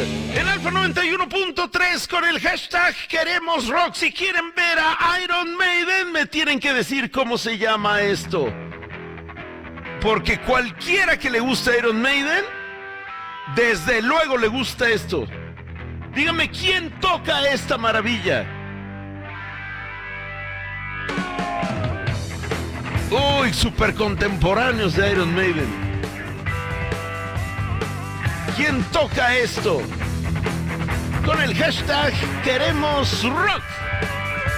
En Alfa 91.3 con el hashtag Queremos Rock. Si quieren ver a Iron Maiden, me tienen que decir cómo se llama esto. Porque cualquiera que le guste Iron Maiden, desde luego le gusta esto. Dígame quién toca esta maravilla. Uy, super contemporáneos de Iron Maiden. ¿Quién toca esto? Con el hashtag Queremos Rock.